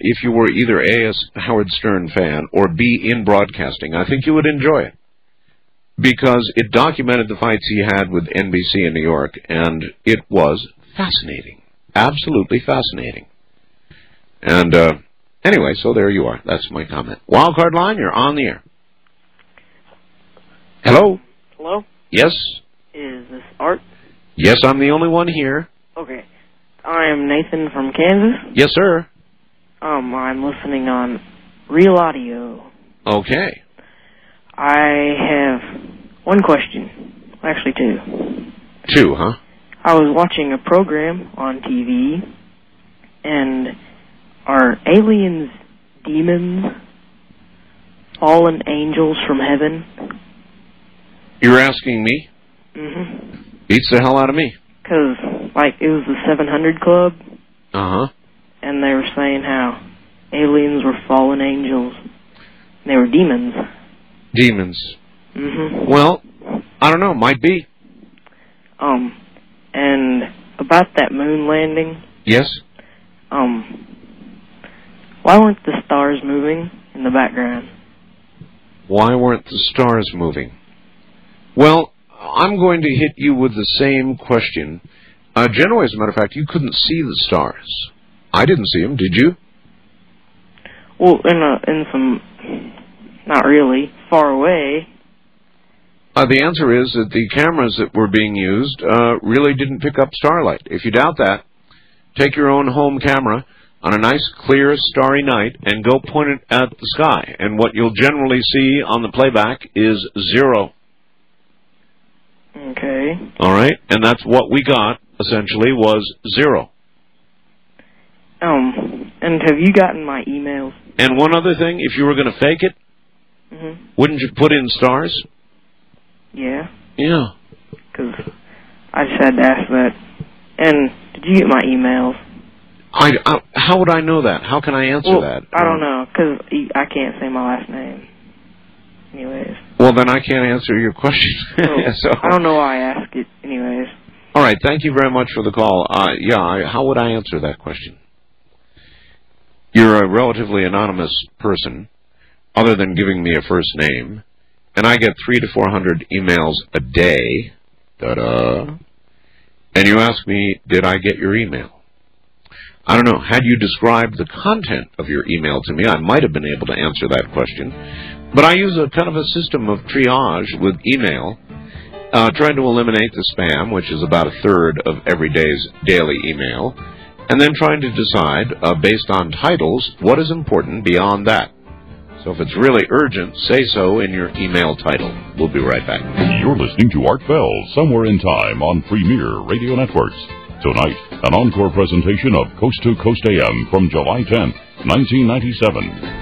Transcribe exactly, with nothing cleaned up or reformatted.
if you were either A, a Howard Stern fan, or B, in broadcasting, I think you would enjoy it. Because it documented the fights he had with N B C in New York, and it was fascinating. Absolutely fascinating. And, uh, anyway, so there you are. That's my comment. Wildcard line, you're on the air. Hello? Hello? Yes? Is this Art? Yes, I'm the only one here. Okay. I am Nathan from Kansas. Yes, sir. Um, I'm listening on Real Audio. Okay. I have one question. Actually, two. Two, huh? I was watching a program on T V, and are aliens demons? Fallen angels from heaven? You're asking me? Mm-hmm. Beats the hell out of me. Because, like, it was the seven hundred Club. Uh-huh. And they were saying how aliens were fallen angels. They were demons. Demons. Mm-hmm. Well, I don't know. Might be. Um, and about that moon landing. Yes? Um, why weren't the stars moving in the background? Why weren't the stars moving? Well, I'm going to hit you with the same question. Uh, generally, as a matter of fact, you couldn't see the stars. I didn't see them, did you? Well, in a, in some, not really, far away. Uh, the answer is that the cameras that were being used uh, really didn't pick up starlight. If you doubt that, take your own home camera on a nice, clear, starry night and go point it at the sky. And what you'll generally see on the playback is zero. Okay. All right? And that's what we got, essentially, was zero. Um, and have you gotten my emails? And one other thing, if you were going to fake it, mm-hmm. wouldn't you put in stars? Yeah. Yeah. Because I just had to ask that. And did you get my emails? I, I, how would I know that? How can I answer well, that? I don't know, because I can't say my last name. Anyways. Well, then I can't answer your question. So, so, I don't know why I asked it. Anyways. All right. Thank you very much for the call. Uh, yeah, I, how would I answer that question? You're a relatively anonymous person, other than giving me a first name, and I get three to four hundred emails a day. Ta-da! And you ask me, did I get your email? I don't know. Had you described the content of your email to me, I might have been able to answer that question. But I use a kind of a system of triage with email, uh, trying to eliminate the spam, which is about a third of every day's daily email, and then trying to decide, uh, based on titles, what is important beyond that. So if it's really urgent, say so in your email title. We'll be right back. You're listening to Art Bell, Somewhere in Time on Premier Radio Networks. Tonight, an encore presentation of Coast to Coast A M from July tenth, nineteen ninety-seven.